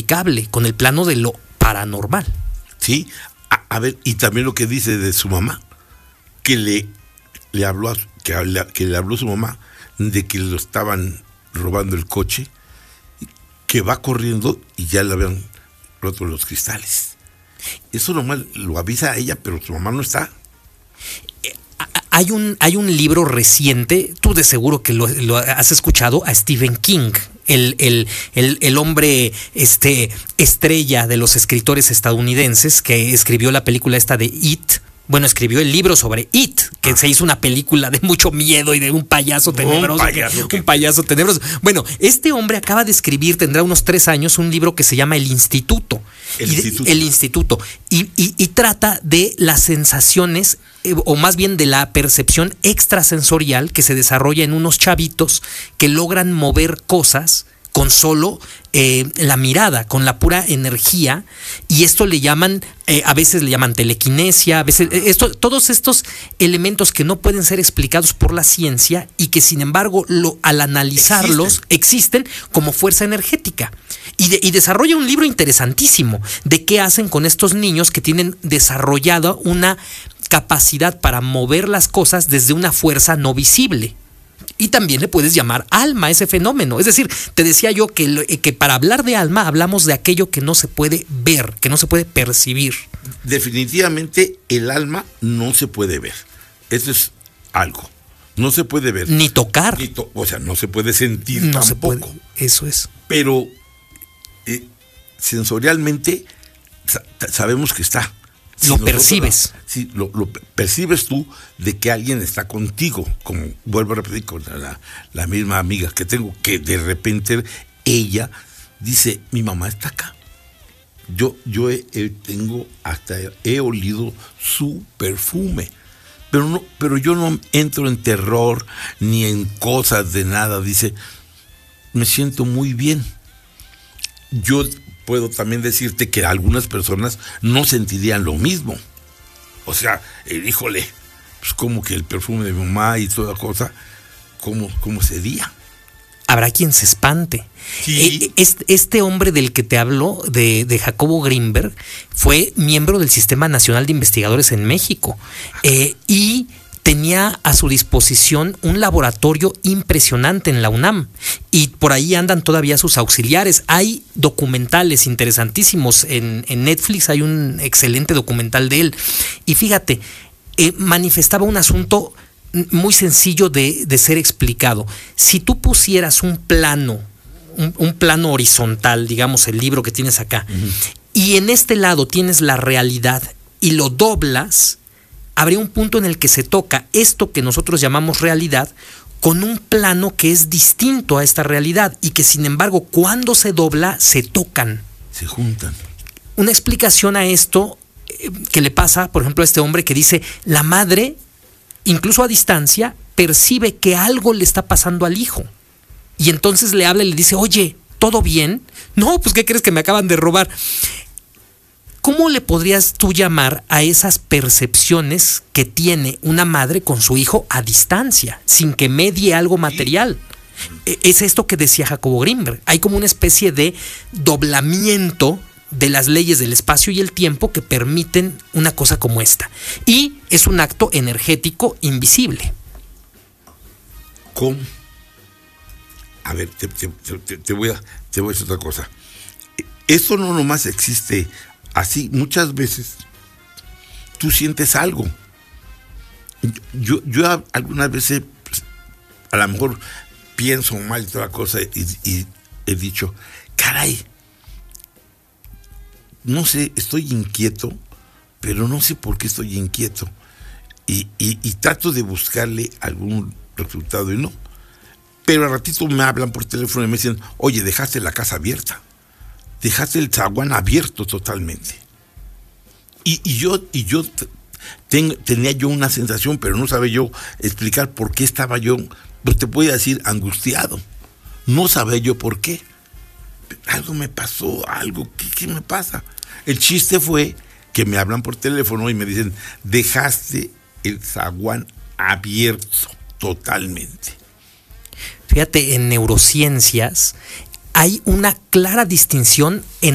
inexplicable, con el plano de lo paranormal. Sí, a ver, y también lo que dice de su mamá, que le habló que le habló su mamá de que lo estaban robando el coche, que va corriendo y ya le habían roto los cristales. Eso nomás lo avisa a ella, pero su mamá no está. Hay un libro reciente, tú de seguro que lo has escuchado, a Stephen King, el hombre estrella de los escritores estadounidenses, que escribió la película esta de It. Bueno, escribió el libro sobre It, que se hizo una película de mucho miedo y de un payaso tenebroso. Un payaso tenebroso. Bueno, este hombre acaba de escribir, tendrá unos 3 años, un libro que se llama El Instituto. El Instituto. Y trata de las sensaciones, o más bien de la percepción extrasensorial que se desarrolla en unos chavitos que logran mover cosas con solo la mirada, con la pura energía, y esto le llaman, a veces le llaman telequinesia, a veces todos estos elementos que no pueden ser explicados por la ciencia y que sin embargo al analizarlos existen como fuerza energética. Y desarrolla un libro interesantísimo de qué hacen con estos niños que tienen desarrollada una capacidad para mover las cosas desde una fuerza no visible. Y también le puedes llamar alma a ese fenómeno. Es decir, te decía yo que para hablar de alma hablamos de aquello que no se puede ver, que no se puede percibir. Definitivamente el alma no se puede ver. Eso es algo. No se puede ver. Ni tocar. O sea, no se puede sentir no tampoco. Se puede. Eso es. Pero sensorialmente sabemos que está. Lo percibes. Sí, lo percibes tú de que alguien está contigo, como vuelvo a repetir con la misma amiga que tengo, que de repente ella dice, mi mamá está acá. Yo he olido su perfume, pero yo no entro en terror ni en cosas de nada. Dice, me siento muy bien. Yo puedo también decirte que algunas personas no sentirían lo mismo. O sea, híjole, pues como que el perfume de mi mamá y toda cosa, ¿cómo sería? Habrá quien se espante. Sí. Este hombre del que te hablo, de Jacobo Grinberg, fue miembro del Sistema Nacional de Investigadores en México. Y tenía a su disposición un laboratorio impresionante en la UNAM, y por ahí andan todavía sus auxiliares. Hay documentales interesantísimos en Netflix, hay un excelente documental de él, y fíjate, manifestaba un asunto muy sencillo de ser explicado. Si tú pusieras un plano horizontal, digamos el libro que tienes acá, y en este lado tienes la realidad y lo doblas, habría un punto en el que se toca esto que nosotros llamamos realidad con un plano que es distinto a esta realidad y que sin embargo cuando se dobla se tocan. Se juntan. Una explicación a esto que le pasa, por ejemplo, a este hombre que dice, la madre, incluso a distancia, percibe que algo le está pasando al hijo. Y entonces le habla y le dice, oye, ¿todo bien? No, pues ¿qué crees que me acaban de robar? ¿Cómo le podrías tú llamar a esas percepciones que tiene una madre con su hijo a distancia, sin que medie algo material? Es esto que decía Jacobo Grinberg. Hay como una especie de doblamiento de las leyes del espacio y el tiempo que permiten una cosa como esta. Y es un acto energético invisible. ¿Cómo? A ver, te voy a decir otra cosa. Esto no nomás existe así. Muchas veces tú sientes algo. Yo algunas veces, pues, a lo mejor pienso mal y toda la cosa y he dicho, caray, no sé, estoy inquieto, pero no sé por qué estoy inquieto. Y trato de buscarle algún resultado y no. Pero al ratito me hablan por teléfono y me dicen, oye, dejaste la casa abierta. Dejaste el zaguán abierto totalmente. Y yo tenía yo una sensación, pero no sabía yo explicar por qué estaba yo, pues te voy a decir, angustiado. No sabía yo por qué. Algo me pasó, algo, ¿qué me pasa? El chiste fue que me hablan por teléfono y me dicen, dejaste el zaguán abierto totalmente. Fíjate, en neurociencias hay una clara distinción entre